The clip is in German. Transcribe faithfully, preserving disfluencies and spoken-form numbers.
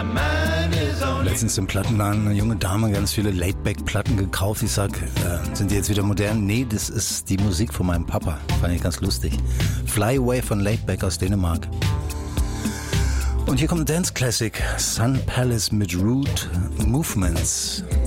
Letztens im Plattenladen eine junge Dame ganz viele Laidback-Platten gekauft. Ich sag, äh, sind die jetzt wieder modern? Nee, das ist die Musik von meinem Papa. Fand ich ganz lustig. Fly Away von Laidback aus Dänemark. Und hier kommt ein Dance Classic. Sun Palace mit Root Movements.